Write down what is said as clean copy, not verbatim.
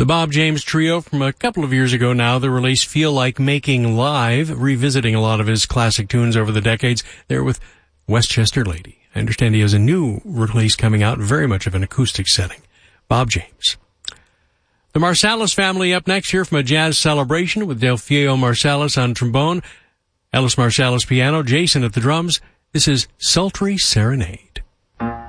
The Bob James Trio from a couple of years ago now, the release Feel Like Making Live, revisiting a lot of his classic tunes over the decades. They're with Westchester Lady. I understand he has a new release coming out, very much of an acoustic setting. Bob James. The Marsalis family up next here from a jazz celebration with Delfino Marsalis on trombone, Ellis Marsalis piano, Jason at the drums. This is Sultry Serenade.